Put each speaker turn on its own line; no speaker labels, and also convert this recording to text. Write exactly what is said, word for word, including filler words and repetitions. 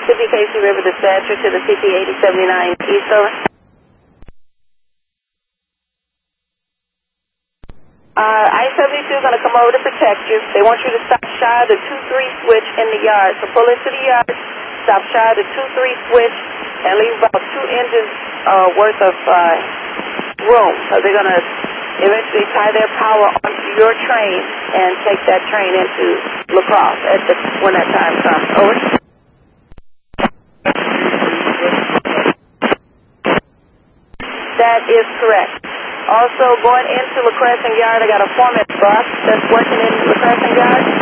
Mississippi Casey River dispatcher to the C P eighty seventy-nine East over. Uh, I seventy-two is going to come over to protect you. They want you to stop shy of the two three switch in the yard. So pull into the yard, stop shy of the two three switch, and leave about two inches uh, worth of uh, room. So they're going to eventually tie their power onto your train and take that train into La Crosse at the, when that time comes. Over. That is correct. Also, going into La Crescent Yard, I got a foreman bus that's working in La Crescent Yard.